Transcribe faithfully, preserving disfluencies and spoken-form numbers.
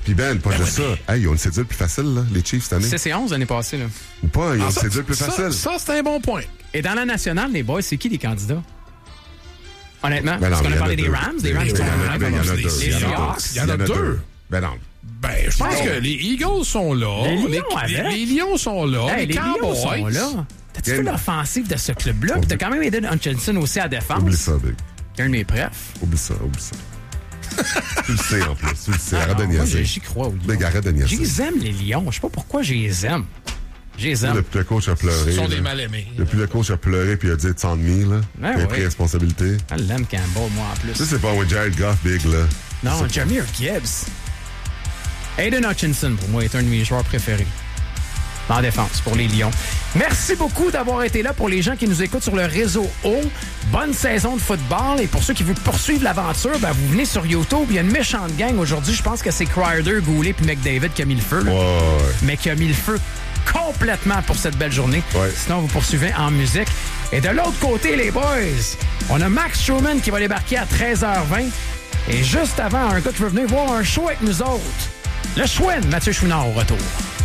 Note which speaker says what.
Speaker 1: Puis Ben, pas
Speaker 2: Ben
Speaker 1: juste
Speaker 2: oui,
Speaker 1: ça. Hey, ils ont une cédule plus facile, là, les Chiefs, cette année.
Speaker 3: C C onze l'année passée, là.
Speaker 1: Ou pas, ils ont
Speaker 2: Ah,
Speaker 1: une
Speaker 2: ça,
Speaker 1: cédule plus
Speaker 2: ça,
Speaker 1: facile.
Speaker 2: Ça, c'est un bon point.
Speaker 3: Et dans la nationale, les boys, c'est qui les candidats? Honnêtement,
Speaker 1: Ben non,
Speaker 3: parce qu'on
Speaker 1: mais
Speaker 3: a
Speaker 1: il y en
Speaker 3: parlé
Speaker 1: a
Speaker 3: des
Speaker 1: deux.
Speaker 3: Rams, les Rams
Speaker 1: Il y
Speaker 3: sont
Speaker 1: en a-
Speaker 3: en
Speaker 1: ben, il y en a
Speaker 2: Les
Speaker 1: deux.
Speaker 2: Seahawks,
Speaker 1: Il y en a deux.
Speaker 2: il y en a deux.
Speaker 1: Ben non.
Speaker 2: Ben, je pense
Speaker 3: Ben,
Speaker 2: que les Eagles sont là.
Speaker 3: les Lions
Speaker 2: les,
Speaker 3: avec.
Speaker 2: les Lions sont là.
Speaker 3: Hey,
Speaker 2: les
Speaker 3: les Lions
Speaker 2: Cowboys
Speaker 3: sont là. T'as-tu
Speaker 1: Quel-
Speaker 3: vu l'offensive de ce club-là? Puis t'as quand même Aiden Hutchinson aussi à défense.
Speaker 1: Oublie ça, Big.
Speaker 3: Un de mes prefs.
Speaker 1: Oublie ça, oublie ça. Tu le sais, en plus. Tu le sais. Arrête de
Speaker 3: Ah, moi,
Speaker 1: niaiser.
Speaker 3: j'y crois aux Lions.
Speaker 1: Big, arrête de niaiser.
Speaker 3: Je les aime, les Lions. Je sais pas pourquoi je les aime. Je les aime.
Speaker 1: Depuis le coach a pleuré.
Speaker 2: Ils sont
Speaker 1: là.
Speaker 2: des mal-aimés.
Speaker 1: Depuis le coach a pleuré puis il a dit tant de me, là.
Speaker 3: Ouais,
Speaker 1: il a
Speaker 3: ouais.
Speaker 1: pris responsabilité.
Speaker 3: Je l'aime Campbell, moi, en plus.
Speaker 1: Ça, c'est pas un Jared Goff, Big, là.
Speaker 3: Non, Jahmyr Gibbs. Aiden Hutchinson, pour moi, est un de mes joueurs préférés. En défense, pour les Lions. Merci beaucoup d'avoir été là pour les gens qui nous écoutent sur le réseau O. Bonne saison de football. Et pour ceux qui veulent poursuivre l'aventure, ben, vous venez sur YouTube. Il y a une méchante gang aujourd'hui. Je pense que c'est Crider, Goulet puis McDavid qui a mis le feu. là.
Speaker 1: Ouais, ouais.
Speaker 3: Mais qui a mis le feu complètement pour cette belle journée.
Speaker 1: Ouais.
Speaker 3: Sinon, vous poursuivez en musique. Et de l'autre côté, les boys, on a Max Truman qui va débarquer à treize heures vingt. Et juste avant, un gars qui veut venir voir un show avec nous autres. Le Chouin, Mathieu Chouinard au retour.